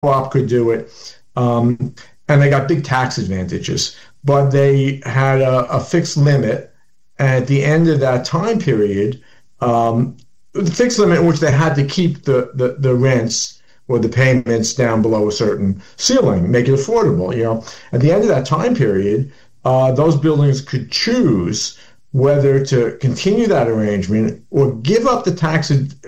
co-op could do it, and they got big tax advantages. But they had a fixed limit. At the end of that time period, the fixed limit in which they had to keep the rents or the payments down below a certain ceiling, make it affordable. At the end of that time period, those buildings could choose whether to continue that arrangement or give up the tax,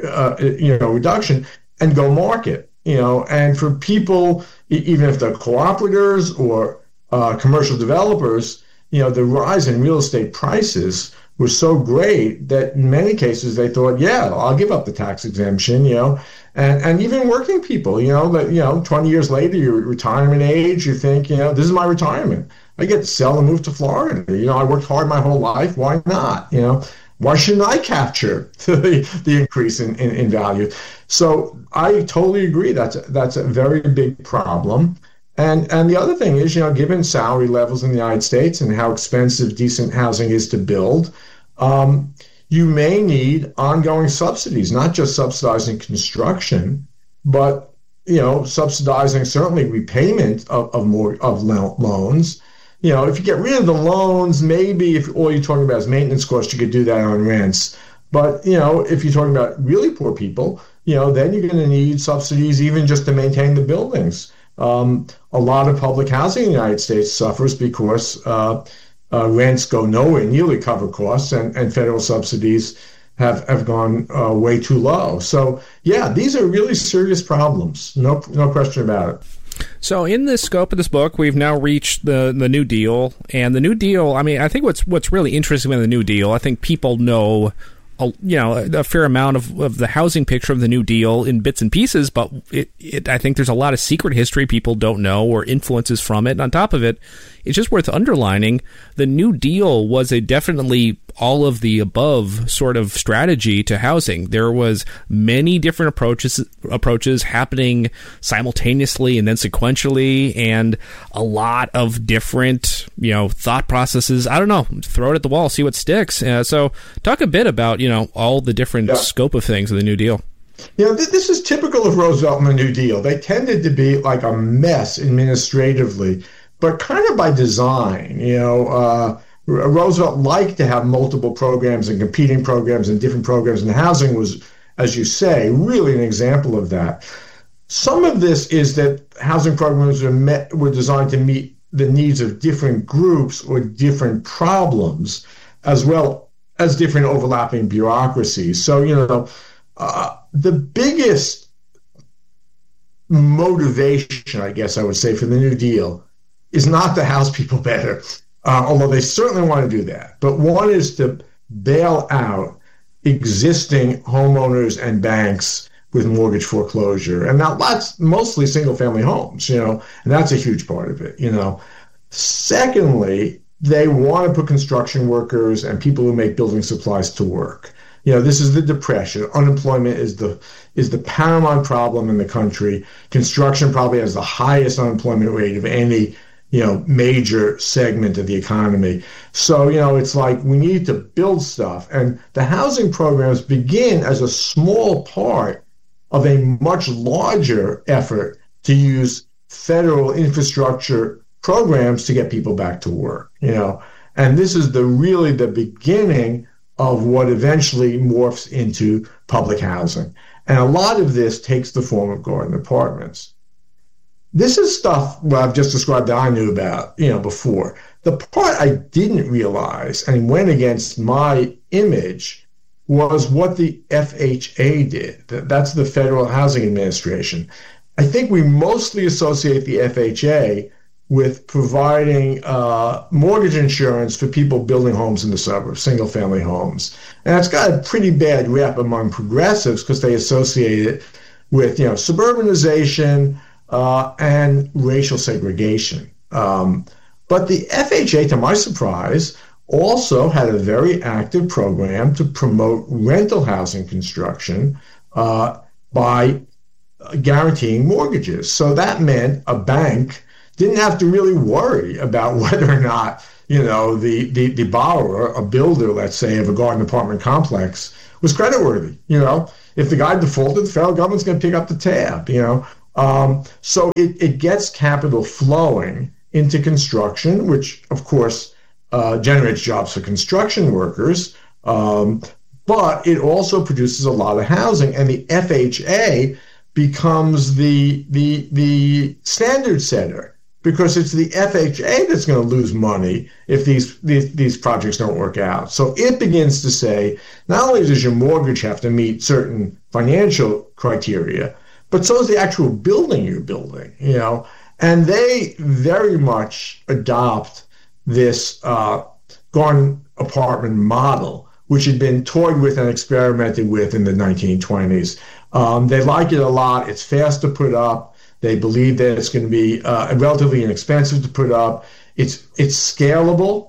reduction and go market. And for people, even if they're cooperators or commercial developers, the rise in real estate prices was so great that in many cases they thought, yeah, I'll give up the tax exemption, and even working people, that 20 years later, you're at retirement age, you think, this is my retirement. I get to sell and move to Florida. I worked hard my whole life. Why not? Why shouldn't I capture the increase in value? So I totally agree. That's a very big problem. And the other thing is, given salary levels in the United States and how expensive decent housing is to build, you may need ongoing subsidies, not just subsidizing construction, but subsidizing certainly repayment of loans. If you get rid of the loans, maybe if all you're talking about is maintenance costs, you could do that on rents. But, if you're talking about really poor people, then you're going to need subsidies even just to maintain the buildings. A lot of public housing in the United States suffers because rents go nowhere nearly cover costs, and federal subsidies have gone way too low. So, yeah, these are really serious problems. No question about it. So in the scope of this book, we've now reached the New Deal. And the New Deal, I think what's really interesting with the New Deal, I think people know a fair amount of the housing picture of the New Deal in bits and pieces, but I think there's a lot of secret history people don't know or influences from it. And on top of it, it's just worth underlining, the New Deal was a definitely all of the above sort of strategy to housing. There was many different approaches happening simultaneously and then sequentially, and a lot of different, thought processes. I don't know, throw it at the wall, see what sticks. So talk a bit about, all the different scope of things in the New Deal. This is typical of Roosevelt and the New Deal. They tended to be like a mess administratively, but kind of by design. Roosevelt liked to have multiple programs and competing programs and different programs, and housing was, as you say, really an example of that. Some of this is that housing programs were designed to meet the needs of different groups or different problems, as well as different overlapping bureaucracies. So, the biggest motivation, I guess I would say, for the New Deal is not to house people better, although they certainly want to do that. But one is to bail out existing homeowners and banks with mortgage foreclosure. And now that's mostly single-family homes, and that's a huge part of it, Secondly, they want to put construction workers and people who make building supplies to work. This is the Depression. Unemployment is the paramount problem in the country. Construction probably has the highest unemployment rate of any, major segment of the economy. So, it's like we need to build stuff. And the housing programs begin as a small part of a much larger effort to use federal infrastructure programs to get people back to work, And this is really the beginning of what eventually morphs into public housing. And a lot of this takes the form of garden apartments. This is stuff I've just described that I knew about, before. The part I didn't realize and went against my image was what the FHA did. That's the Federal Housing Administration. I think we mostly associate the FHA with providing mortgage insurance for people building homes in the suburbs, single-family homes. And it's got a pretty bad rep among progressives because they associate it with, suburbanization and racial segregation. But the FHA, to my surprise, also had a very active program to promote rental housing construction by guaranteeing mortgages. So that meant a bank didn't have to really worry about whether or not, the borrower, a builder, let's say, of a garden apartment complex, was creditworthy. If the guy defaulted, the federal government's going to pick up the tab, So it gets capital flowing into construction, which, of course, generates jobs for construction workers. But it also produces a lot of housing, and the FHA becomes the standard setter, because it's the FHA that's going to lose money if these projects don't work out. So it begins to say, not only does your mortgage have to meet certain financial criteria, but so is the actual building you're building, And they very much adopt this garden apartment model, which had been toyed with and experimented with in the 1920s. They like it a lot. It's fast to put up. They believe that it's going to be relatively inexpensive to put up. It's scalable,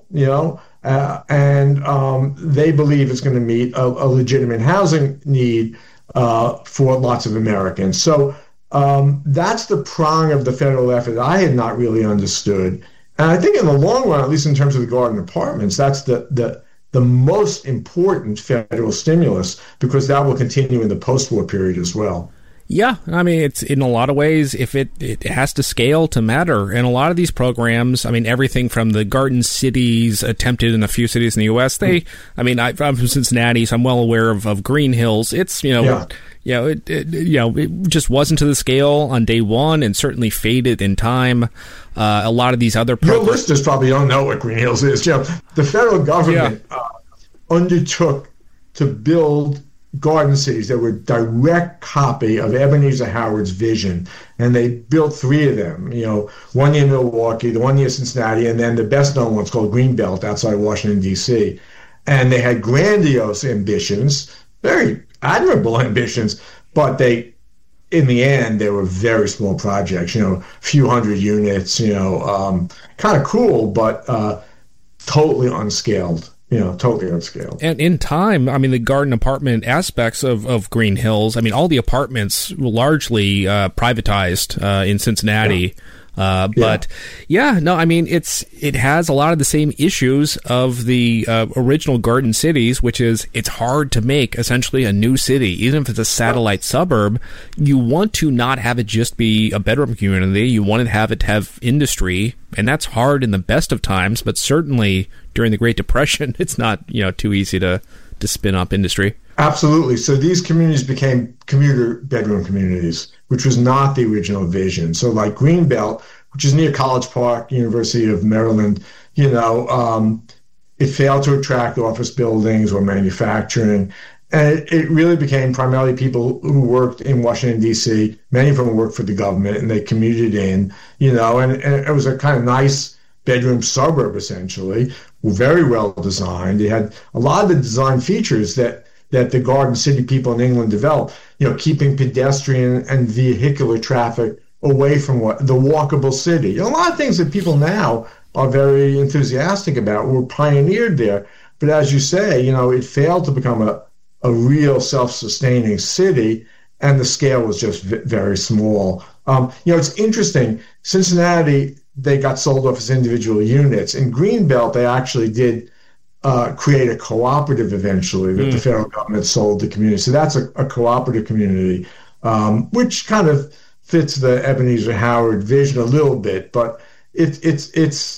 and they believe it's going to meet a legitimate housing need for lots of Americans. So that's the prong of the federal effort I had not really understood. And I think in the long run, at least in terms of the garden apartments, that's the most important federal stimulus, because that will continue in the post-war period as well. Yeah, I mean, it's in a lot of ways, if it has to scale to matter. And a lot of these programs, I mean, everything from the garden cities attempted in a few cities in the U.S., I'm from Cincinnati, so I'm well aware of Green Hills. It's, it just wasn't to the scale on day one, and certainly faded in time. A lot of these other programs. Your listeners probably don't know what Green Hills is. The federal government undertook to build garden cities that were a direct copy of Ebenezer Howard's vision, and they built 3 of them. One near Milwaukee, the one near Cincinnati, and then the best known one's called Greenbelt outside Washington, D.C. And they had grandiose ambitions, very admirable ambitions, but in the end, they were very small projects, a few hundred units, kind of cool, but totally unscaled. Totally unscaled. And in time, I mean, the garden apartment aspects of Green Hills, I mean, all the apartments were largely privatized in Cincinnati. But it has a lot of the same issues of the original garden cities, which is it's hard to make essentially a new city. Even if it's a satellite suburb, you want to not have it just be a bedroom community. You want to have it have industry, and that's hard in the best of times, but certainly during the Great Depression, it's not, too easy to spin up industry. Absolutely. So these communities became commuter bedroom communities, which was not the original vision. So like Greenbelt, which is near College Park, University of Maryland, it failed to attract office buildings or manufacturing. And it really became primarily people who worked in Washington, D.C. Many of them worked for the government, and they commuted in, and it was a kind of nice bedroom suburb, essentially, very well designed. It had a lot of the design features that the Garden City people in England developed, keeping pedestrian and vehicular traffic away from the walkable city. A lot of things that people now are very enthusiastic about were pioneered there. But as you say, it failed to become a real self-sustaining city, and the scale was just very small. It's interesting. Cincinnati, they got sold off as individual units. In Greenbelt, they actually did create a cooperative eventually that the federal government sold the community. So that's a cooperative community, which kind of fits the Ebenezer Howard vision a little bit. But it's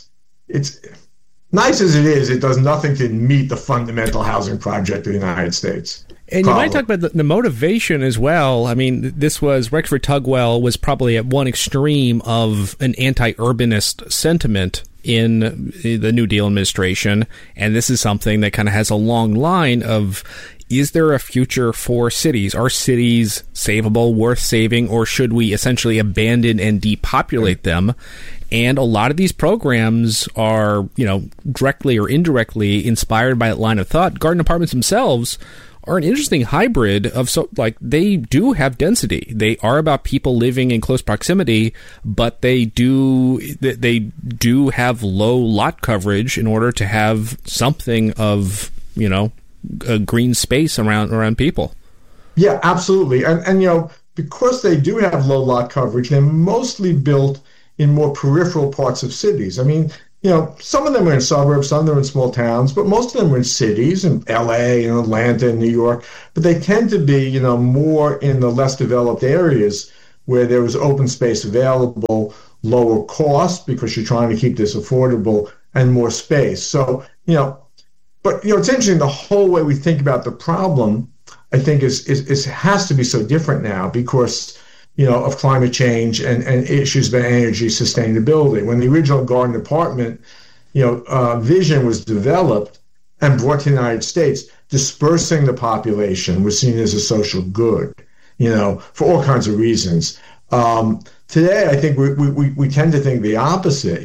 nice as it is, it does nothing to meet the fundamental housing project of the United States. And you might talk about the motivation as well. I mean, Rexford Tugwell was probably at one extreme of an anti-urbanist sentiment in the New Deal administration, and this is something that kind of has a long line of, is there a future for cities? Are cities savable, worth saving, or should we essentially abandon and depopulate them? And a lot of these programs are, directly or indirectly inspired by that line of thought. Garden apartments themselves are an interesting hybrid of, they do have density. They are about people living in close proximity, but they do have low lot coverage in order to have something of, a green space around people. Yeah, absolutely. And because they do have low lot coverage, they're mostly built in more peripheral parts of cities. I mean, some of them are in suburbs, some of them are in small towns, but most of them are in cities, in L.A. and Atlanta and New York. But they tend to be, more in the less developed areas where there was open space available, lower cost because you're trying to keep this affordable, and more space. So, but it's interesting, the whole way we think about the problem, I think is has to be so different now because, of climate change and issues about energy sustainability. When the original garden apartment, vision was developed and brought to the United States, dispersing the population was seen as a social good, for all kinds of reasons. Today, I think we tend to think the opposite.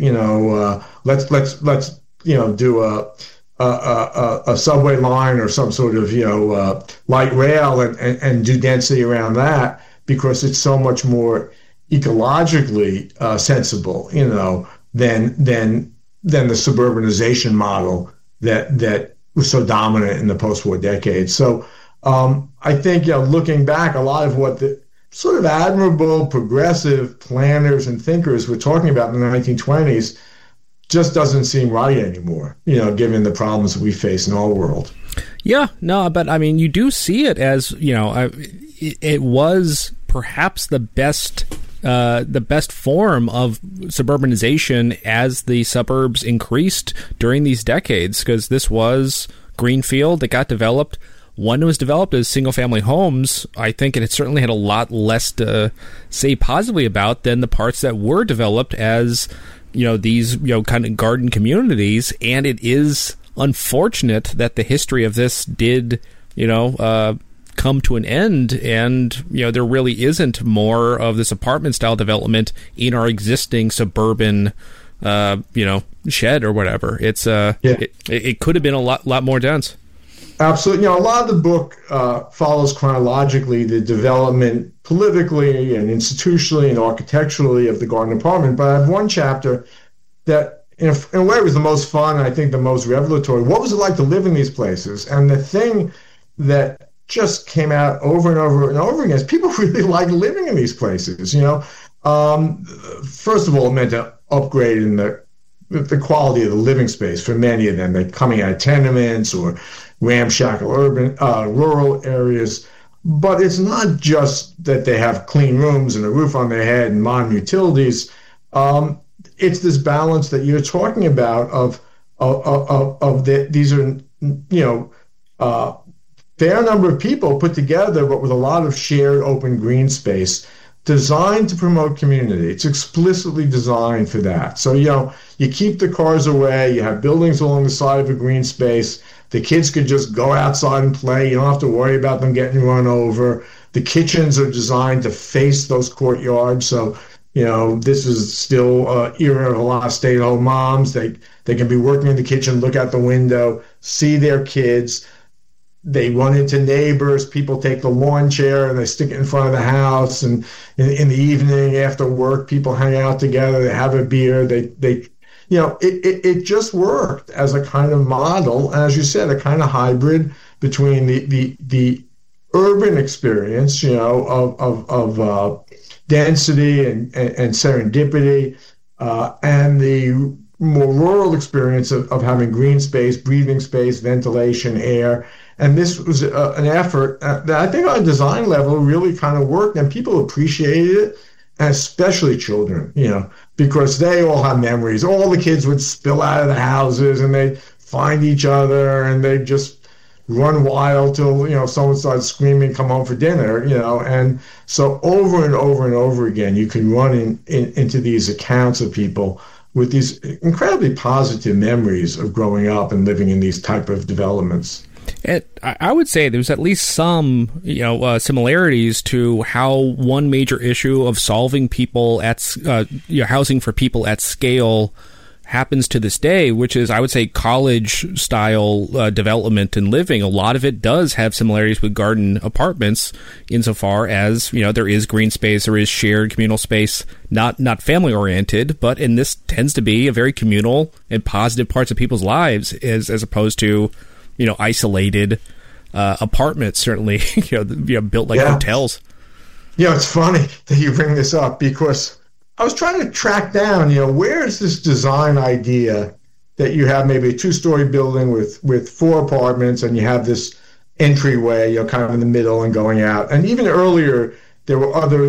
Let's do a subway line or some sort of light rail and do density around that because it's so much more ecologically sensible, than the suburbanization model that was so dominant in the post-war decades. So I think looking back, a lot of what the sort of admirable progressive planners and thinkers were talking about in the 1920s just doesn't seem right anymore, given the problems that we face in our world. Yeah, no, but I mean, you do see it as, it was perhaps the best form of suburbanization as the suburbs increased during these decades, because this was greenfield that got developed. One was developed as single-family homes, I think, and it certainly had a lot less to say positively about than the parts that were developed as, these, kind of garden communities. And it is unfortunate that the history of this did, come to an end, and, there really isn't more of this apartment-style development in our existing suburban, shed or whatever. It's it could have been a lot more dense. Absolutely. A lot of the book follows chronologically the development politically and institutionally and architecturally of the garden apartment. But I have one chapter that, in a way, was the most fun and I think the most revelatory. What was it like to live in these places? And the thing that just came out over and over and over again is people really like living in these places. First of all, it meant to upgrade in the quality of the living space for many of them. They're coming out of tenements or ramshackle urban rural areas. But it's not just that they have clean rooms and a roof on their head and modern utilities. It's this balance that you're talking about these are fair number of people put together, but with a lot of shared open green space designed to promote community. It's explicitly designed for that. So, you keep the cars away, you have buildings along the side of a green space. The kids could just go outside and play. You don't have to worry about them getting run over. The kitchens are designed to face those courtyards. So, this is still an era of a lot of stay-at-home moms. They can be working in the kitchen, look out the window, see their kids. They run into neighbors. People take the lawn chair and they stick it in front of the house. And in the evening after work, people hang out together. They have a beer. It just worked as a kind of model, and as you said, a kind of hybrid between the urban experience, of density and serendipity, and the more rural experience of having green space, breathing space, ventilation, air. And this was an effort that I think on a design level really kind of worked, and people appreciated it, and especially children, because they all have memories. All the kids would spill out of the houses and they'd find each other and they'd just run wild till, someone started screaming, come home for dinner, and so over and over and over again, you can run into these accounts of people with these incredibly positive memories of growing up and living in these type of developments. I would say there's at least some, similarities to how one major issue of solving people housing for people at scale happens to this day, which is, I would say, college-style development and living. A lot of it does have similarities with garden apartments insofar as, there is green space, there is shared communal space, not family-oriented, and this tends to be a very communal and positive parts of people's lives as opposed to, isolated apartments, certainly, built like hotels. It's funny that you bring this up because I was trying to track down, where is this design idea that you have maybe a two-story building with 4 apartments and you have this entryway, kind of in the middle and going out. And even earlier, there were other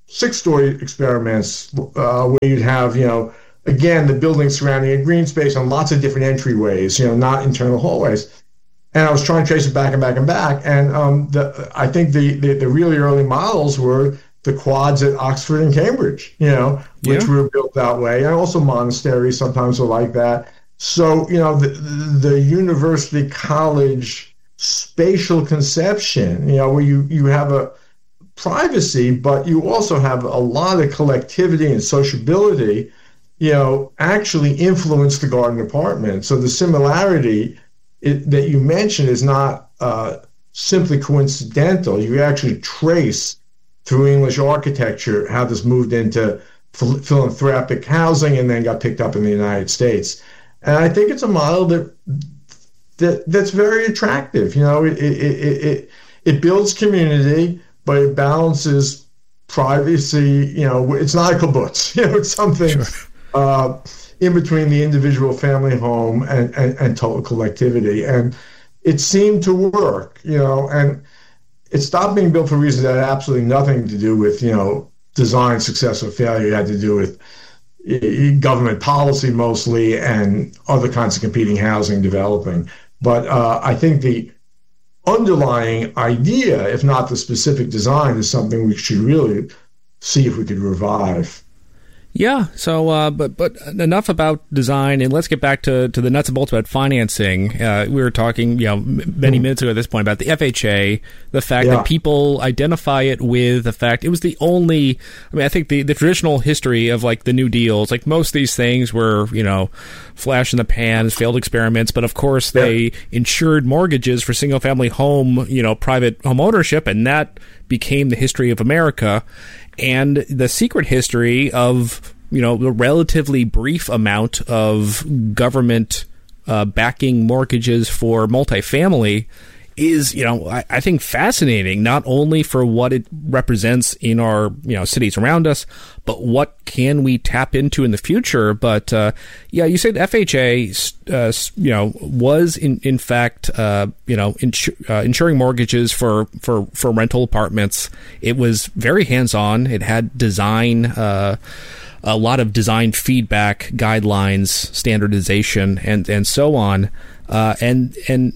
6-story experiments where you'd have, again, the building surrounding a green space and lots of different entryways, not internal hallways. And I was trying to trace it back and back and back. And I think the really early models were the quads at Oxford and Cambridge, which were built that way. And also monasteries sometimes are like that. So, the university college spatial conception, where you have a privacy, but you also have a lot of collectivity and sociability, actually influence the garden apartment. So the similarity that you mentioned is not simply coincidental. You actually trace through English architecture how this moved into philanthropic housing and then got picked up in the United States. And I think it's a model that's very attractive. It builds community, but it balances privacy. It's not a kibbutz. It's something in between the individual family home and total collectivity. And it seemed to work, and it stopped being built for reasons that had absolutely nothing to do with, design success or failure. It had to do with government policy mostly and other kinds of competing housing developing. But I think the underlying idea, if not the specific design, is something we should really see if we could revive. Yeah. So, but enough about design, and let's get back to the nuts and bolts about financing. We were talking, many minutes ago at this point about the FHA, the fact that people identify it with the fact it was the only. I mean, I think the traditional history of like the New Deals, like most of these things were, flash in the pan, failed experiments. But of course, they insured mortgages for single family home, private home ownership, and that became the history of America. And the secret history of, the relatively brief amount of government backing mortgages for multifamily is, I think fascinating, not only for what it represents in our, cities around us, but what can we tap into in the future. But, you said FHA, was in fact, insuring mortgages for rental apartments. It was very hands-on. It had design, a lot of design feedback, guidelines, standardization, and so on. And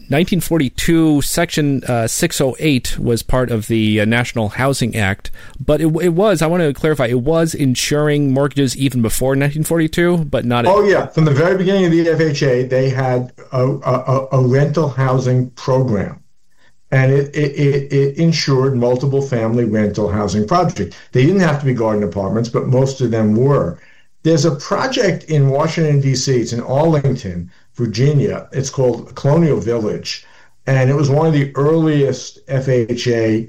1942, Section 608 was part of the National Housing Act, but it was, I want to clarify, it was insuring mortgages even before 1942, but not... Oh, yeah. From the very beginning of the FHA, they had a rental housing program, and it insured multiple family rental housing projects. They didn't have to be garden apartments, but most of them were. There's a project in Washington, D.C., it's in Arlington, Virginia. It's called Colonial Village, and it was one of the earliest FHA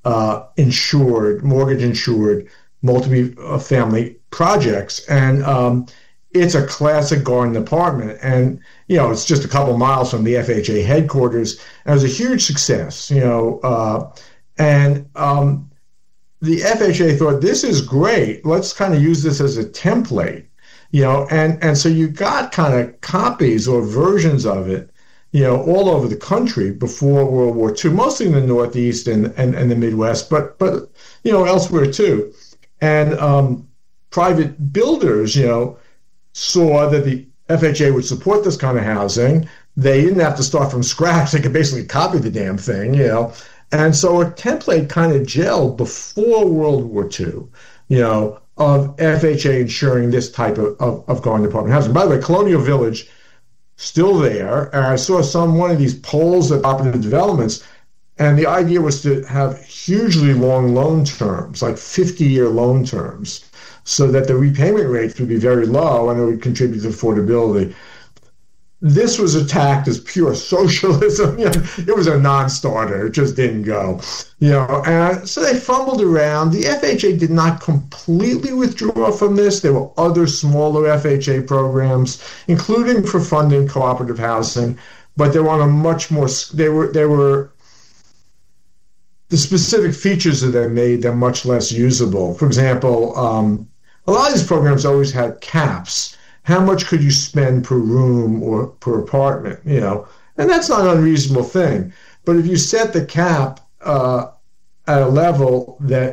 mortgage insured multi-family projects, and it's a classic garden apartment, and it's just a couple miles from the FHA headquarters, and it was a huge success, the FHA thought, this is great, let's kind of use this as a template. And so you got kind of copies or versions of it, all over the country before World War II, mostly in the Northeast and the Midwest, but elsewhere too. And private builders, saw that the FHA would support this kind of housing. They didn't have to start from scratch. They could basically copy the damn thing, And so a template kind of gelled before World War II, of FHA insuring this type of garden apartment housing. By the way, Colonial Village, still there. And I saw one of these polls at Operative Developments, and the idea was to have hugely long loan terms, like 50-year loan terms, so that the repayment rates would be very low and it would contribute to affordability. This was attacked as pure socialism. It was a non-starter. It just didn't go. And so they fumbled around. The FHA did not completely withdraw from this. There were other smaller FHA programs, including for funding cooperative housing, but they were on a much more. They were the specific features of them made them much less usable. For example, a lot of these programs always had caps. How much could you spend per room or per apartment, And that's not an unreasonable thing. But if you set the cap at a level that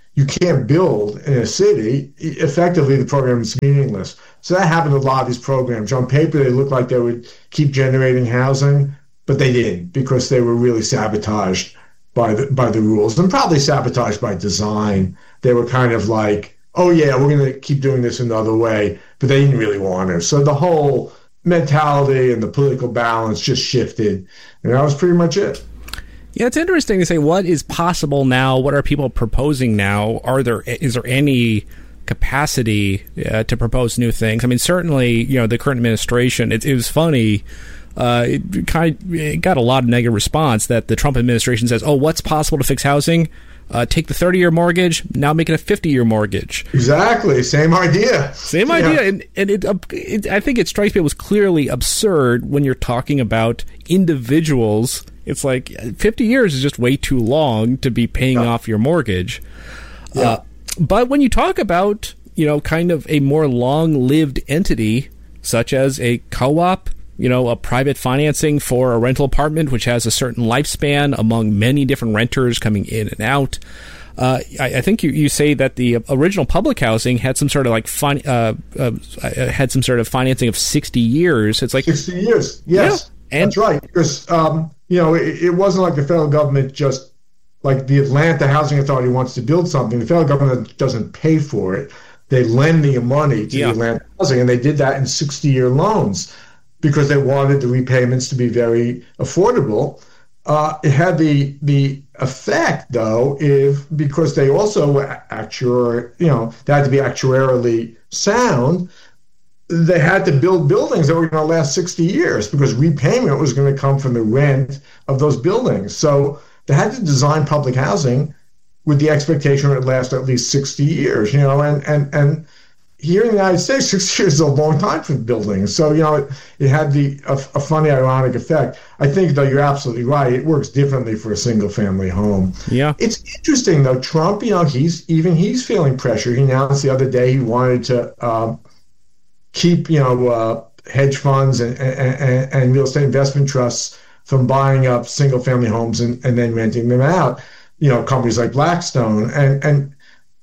you can't build in a city, effectively the program is meaningless. So that happened to a lot of these programs. On paper, they looked like they would keep generating housing, but they didn't, because they were really sabotaged by the rules, and probably sabotaged by design. They were kind of like, oh yeah, we're going to keep doing this another way, but they didn't really want to. So the whole mentality and the political balance just shifted, and that was pretty much it. Yeah, it's interesting to say what is possible now. What are people proposing now? Is there any capacity to propose new things? I mean, certainly, the current administration. It was funny. It got a lot of negative response that the Trump administration says, "Oh, what's possible to fix housing? Take the 30-year mortgage, now make it a 50-year mortgage." Exactly, same idea. Same idea, and I think it strikes people as clearly absurd when you're talking about individuals. It's like 50 years is just way too long to be paying off your mortgage. Yeah. But when you talk about, kind of a more long-lived entity, such as a co-op, a private financing for a rental apartment, which has a certain lifespan among many different renters coming in and out. I think you say that the original public housing had some sort of had some sort of financing of 60 years. It's like 60 years. Yes, yeah. That's right. Because it wasn't like the federal government just like the Atlanta Housing Authority wants to build something. The federal government doesn't pay for it. They lend the money to the Atlanta Housing, and they did that in 60-year loans, because they wanted the repayments to be very affordable. It had the effect, though, because they also they had to be actuarially sound. They had to build buildings that were going to last 60 years, because repayment was going to come from the rent of those buildings. So they had to design public housing with the expectation it would last at least 60 years. And here in the United States, 60 years is a long time for buildings. So, it had a funny, ironic effect. I think, though, you're absolutely right. It works differently for a single-family home. Yeah. It's interesting, though. Trump, he's feeling pressure. He announced the other day he wanted to keep, hedge funds and real estate investment trusts from buying up single-family homes and then renting them out. Companies like Blackstone. And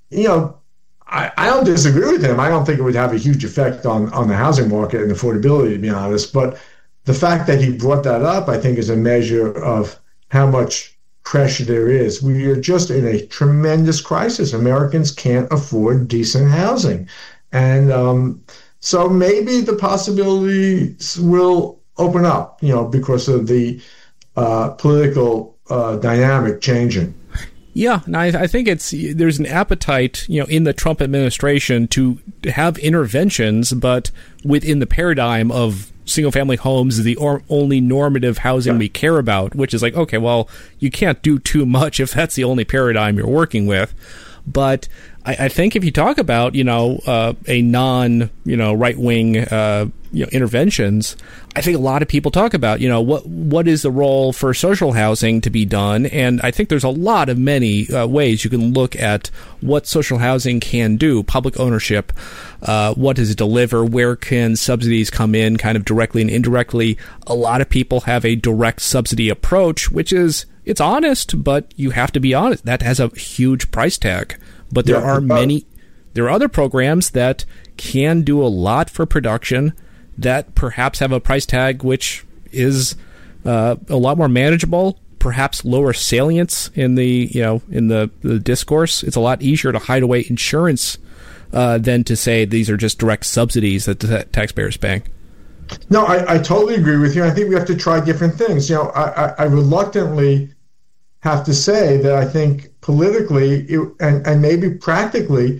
I don't disagree with him. I don't think it would have a huge effect on the housing market and affordability, to be honest. But the fact that he brought that up, I think, is a measure of how much pressure there is. We are just in a tremendous crisis. Americans can't afford decent housing. And so maybe the possibilities will open up, because of the political dynamic changing. Yeah, and I think there's an appetite, in the Trump administration to have interventions, but within the paradigm of single-family homes, the only normative housing we care about, which is like, okay, well, you can't do too much if that's the only paradigm you're working with. But I think if you talk about, a non, right-wing, interventions, I think a lot of people talk about, what is the role for social housing to be done? And I think there's a lot of many ways you can look at what social housing can do, public ownership, what does it deliver, where can subsidies come in kind of directly and indirectly. A lot of people have a direct subsidy approach, which is, it's honest, but you have to be honest. That has a huge price tag. But there are other programs that can do a lot for production that perhaps have a price tag which is a lot more manageable, perhaps lower salience in the discourse. It's a lot easier to hide away insurance than to say these are just direct subsidies that the taxpayers paying. No, I totally agree with you. I think we have to try different things. I reluctantly have to say that I think politically and maybe practically,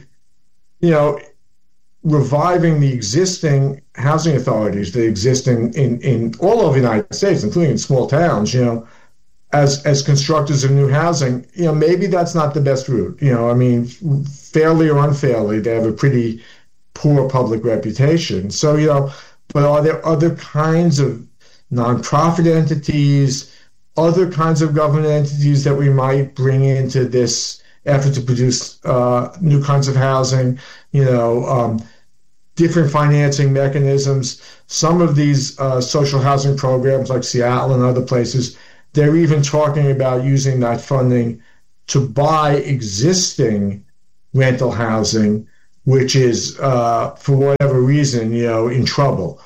reviving the existing housing authorities that exist in all over the United States, including in small towns, as constructors of new housing, maybe that's not the best route. Fairly or unfairly, they have a pretty poor public reputation. So, but are there other kinds of nonprofit entities, other kinds of government entities that we might bring into this effort to produce new kinds of housing, different financing mechanisms? Some of these social housing programs like Seattle and other places, they're even talking about using that funding to buy existing rental housing, which is, for whatever reason, in trouble,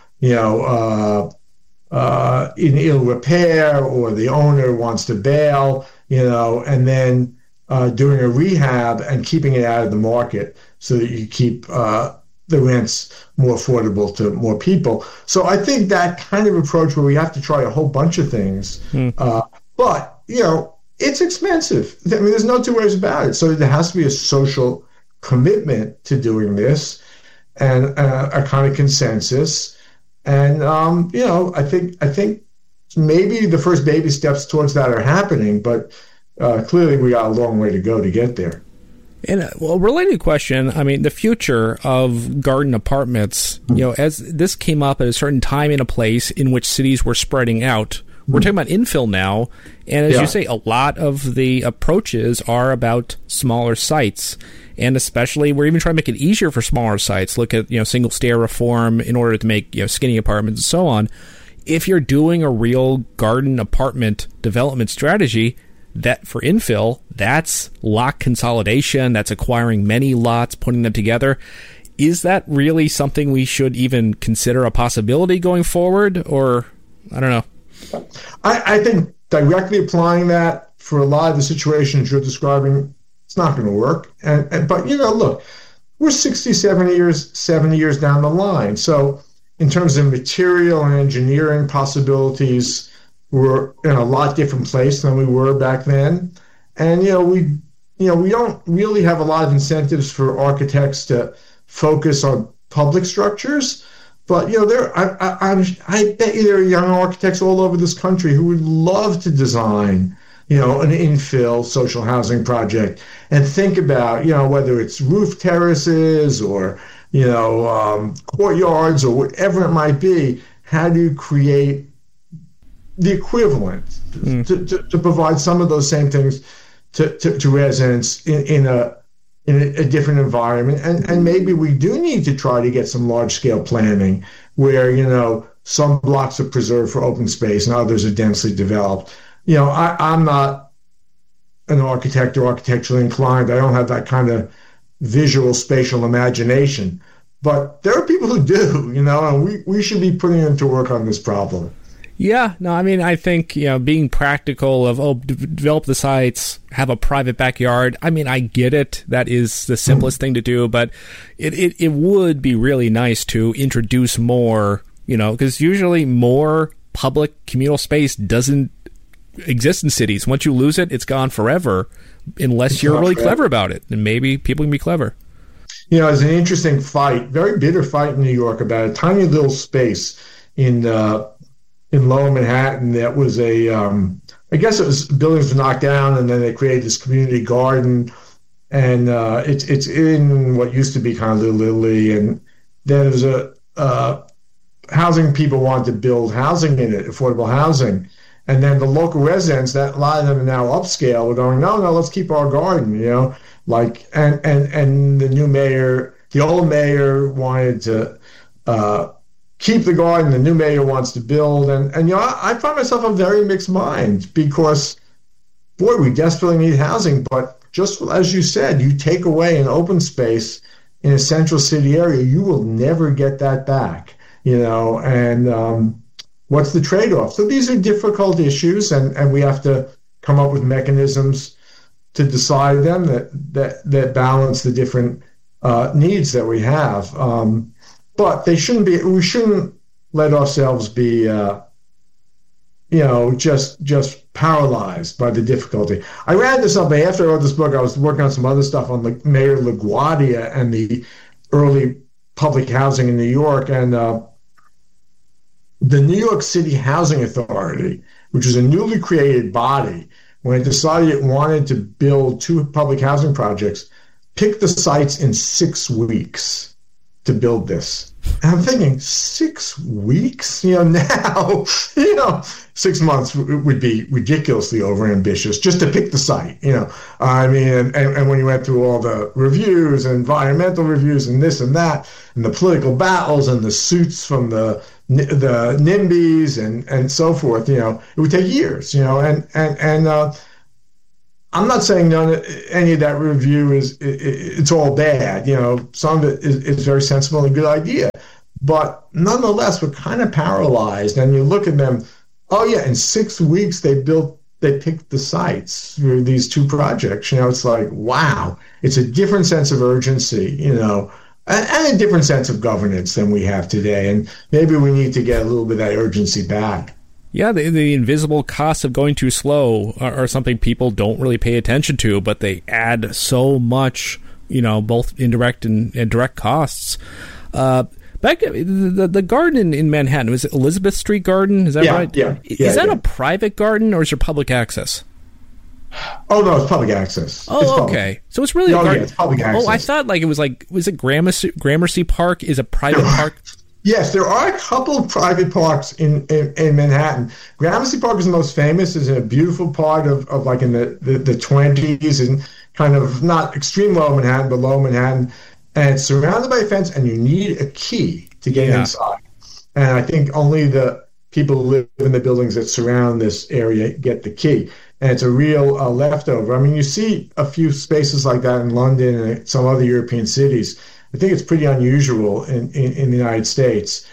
in ill repair, or the owner wants to bail, and then doing a rehab and keeping it out of the market so that you keep the rents more affordable to more people. So I think that kind of approach where we have to try a whole bunch of things, but, it's expensive. I mean, there's no two ways about it. So there has to be a social commitment to doing this and a kind of consensus. And, I think maybe the first baby steps towards that are happening, but clearly we got a long way to go to get there. And a related question, I mean, the future of garden apartments, as this came up at a certain time in a place in which cities were spreading out, we're talking about infill now, and as you say, a lot of the approaches are about smaller sites, and especially we're even trying to make it easier for smaller sites. Look at single stair reform in order to make skinny apartments and so on. If you're doing a real garden apartment development strategy, that for infill, that's lot consolidation, that's acquiring many lots, putting them together. Is that really something we should even consider a possibility going forward, or I don't know? I think directly applying that for a lot of the situations you're describing, it's not going to work. But look, we're 60, 70 years down the line. So in terms of material and engineering possibilities, we're in a lot different place than we were back then. And we don't really have a lot of incentives for architects to focus on public structures. But I bet you there are young architects all over this country who would love to design, an infill social housing project and think about, whether it's roof terraces or, courtyards or whatever it might be. How do you create the equivalent to provide some of those same things to residents in a different environment? And maybe we do need to try to get some large-scale planning where, some blocks are preserved for open space and others are densely developed. I'm not an architect or architecturally inclined. I don't have that kind of visual spatial imagination. But there are people who do, and we should be putting them to work on this problem. Yeah, no, I mean, I think, being practical of, develop the sites, have a private backyard. I mean, I get it. That is the simplest thing to do, but it would be really nice to introduce more, because usually more public communal space doesn't exist in cities. Once you lose it, it's gone forever, unless you're really clever about it. And maybe people can be clever. It's an interesting fight, very bitter fight in New York about a tiny little space in Lower Manhattan. That was I guess it was buildings were knocked down, and then they created this community garden, and it's in what used to be kind of Little Italy, and then there was a housing people wanted to build housing in it, affordable housing, and then the local residents, that a lot of them are now upscale, were going, no, let's keep our garden, and the new mayor, the old mayor wanted to keep the garden, the new mayor wants to build. And I find myself a very mixed mind because, boy, we desperately need housing. But just as you said, you take away an open space in a central city area, you will never get that back, and what's the trade-off? So these are difficult issues, and we have to come up with mechanisms to decide them that balance the different needs that we have. But we shouldn't let ourselves be, just paralyzed by the difficulty. I ran this up after I wrote this book. I was working on some other stuff on Mayor LaGuardia and the early public housing in New York. And the New York City Housing Authority, which was a newly created body, when it decided it wanted to build 2 public housing projects, picked the sites in 6 weeks to build this. And I'm thinking, 6 weeks? Now, 6 months would be ridiculously overambitious just to pick the site, I mean, and when you went through all the reviews and environmental reviews and this and that, and the political battles and the suits from the NIMBYs and so forth, it would take years, and I'm not saying any of that review it's all bad. Some of it is very sensible and a good idea. But nonetheless, we're kind of paralyzed. And you look at them, oh, yeah, in 6 weeks they picked the sites for these two projects. It's like, wow, it's a different sense of urgency, and a different sense of governance than we have today. And maybe we need to get a little bit of that urgency back. Yeah, the invisible costs of going too slow are something people don't really pay attention to, but they add so much, both indirect and direct costs. Back the garden in Manhattan, was it Elizabeth Street Garden? Is that right? Yeah. Is that a private garden or is there public access? Oh no, it's public access. Oh, okay. So it's really a garden. Yeah, it's public access. Oh, I thought was it Gramercy Park is a private park? Yes, there are a couple of private parks in Manhattan. Gramercy Park is the most famous. It's in a beautiful part of like in the 20s and kind of not extreme low Manhattan, but low Manhattan. And it's surrounded by a fence, and you need a key to get inside. And I think only the people who live in the buildings that surround this area get the key. And it's a real leftover. I mean, you see a few spaces like that in London and some other European cities. I think it's pretty unusual in the United States.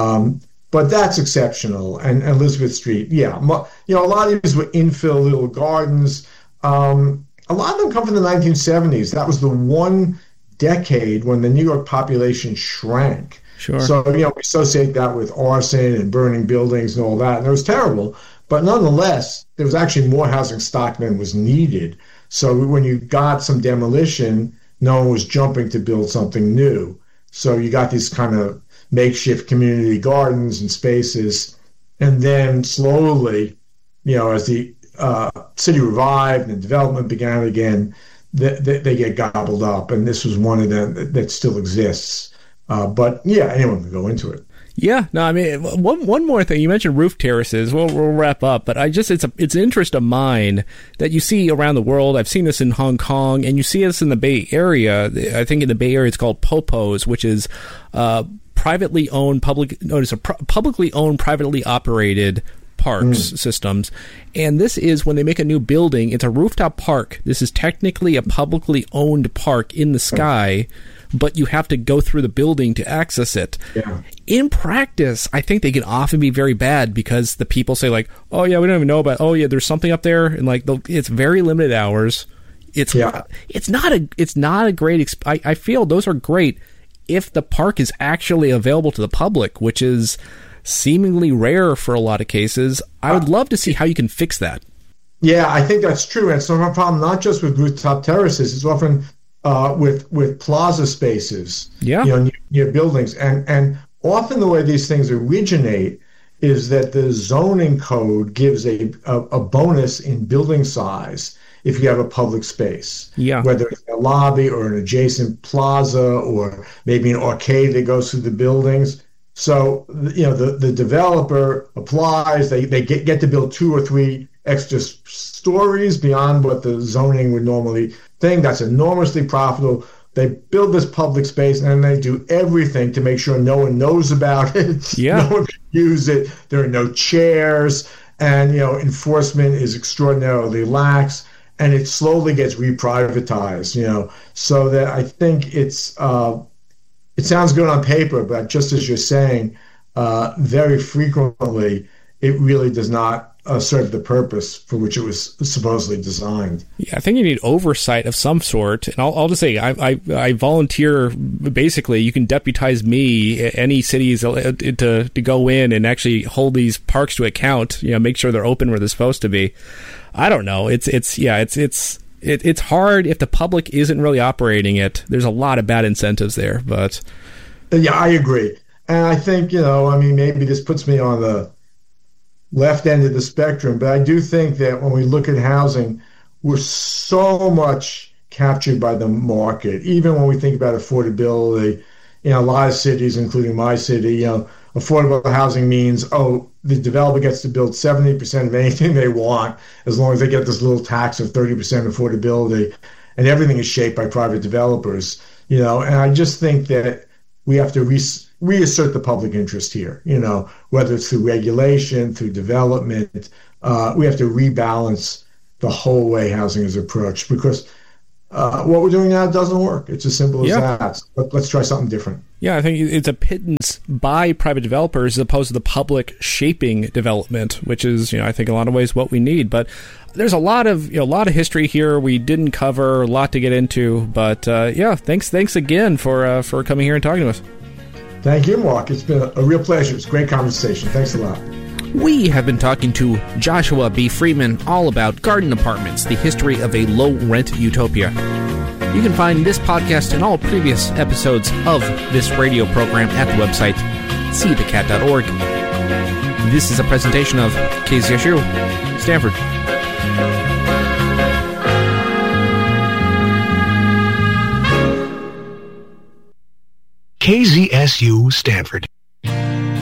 But that's exceptional. And Elizabeth Street, a lot of these were infill little gardens. A lot of them come from the 1970s. That was the one decade when the New York population shrank. Sure. So, we associate that with arson and burning buildings and all that. And it was terrible. But nonetheless, there was actually more housing stock than was needed. So when you got some demolition, no one was jumping to build something new. So you got these kind of makeshift community gardens and spaces. And then slowly, as the city revived and development began again, they get gobbled up, and this was one of them that still exists. But anyone can go into it. Yeah, no, I mean, one more thing. You mentioned roof terraces. We'll wrap up, but it's an interest of mine that you see around the world. I've seen this in Hong Kong, and you see this in the Bay Area. I think in the Bay Area it's called POPOs, which is publicly owned, privately operated parks systems. And this is when they make a new building, it's a rooftop park. This is technically a publicly owned park in the sky, but you have to go through the building to access it. Yeah. In practice, I think they can often be very bad because the people say like, oh yeah, we don't even know about, oh yeah, there's something up there. And like, it's very limited hours. It's not a great, I feel those are great if the park is actually available to the public, which is seemingly rare for a lot of cases. I would love to see how you can fix that. Yeah, I think that's true. And it's not a problem not just with rooftop terraces. It's often with plaza spaces, near buildings. And often the way these things originate is that the zoning code gives a bonus in building size if you have a public space, whether it's a lobby or an adjacent plaza or maybe an arcade that goes through the buildings. So, the developer applies, they get to build 2 or 3 extra stories beyond what the zoning would normally think. That's enormously profitable. They build this public space and then they do everything to make sure no one knows about it. Yeah. No one can use it. There are no chairs, and, enforcement is extraordinarily lax, and it slowly gets reprivatized, so that I think it sounds good on paper, but just as you're saying, very frequently it really does not serve the purpose for which it was supposedly designed. Yeah, I think you need oversight of some sort. And I'll just say, I volunteer, basically, you can deputize me, any cities, to go in and actually hold these parks to account, make sure they're open where they're supposed to be. I don't know. It's hard if the public isn't really operating it. There's a lot of bad incentives there, but... Yeah, I agree. And I think, maybe this puts me on the left end of the spectrum, but I do think that when we look at housing, we're so much captured by the market. Even when we think about affordability, in a lot of cities, including my city, affordable housing means, the developer gets to build 70% of anything they want as long as they get this little tax of 30% affordability, and everything is shaped by private developers, and I just think that we have to reassert the public interest here, whether it's through regulation, through development. We have to rebalance the whole way housing is approached, because what we're doing now doesn't work. It's as simple as that. But let's try something different. Yeah, I think it's a pittance by private developers as opposed to the public shaping development, which is, I think in a lot of ways what we need. But there's a lot of history here we didn't cover, a lot to get into. But thanks again for coming here and talking to us. Thank you, Mark. It's been a real pleasure. It's a great conversation. Thanks a lot. We have been talking to Joshua B. Freeman all about garden apartments, the history of a low-rent utopia. You can find this podcast and all previous episodes of this radio program at the website seethecat.org. This is a presentation of KZSU, Stanford. KZSU, Stanford.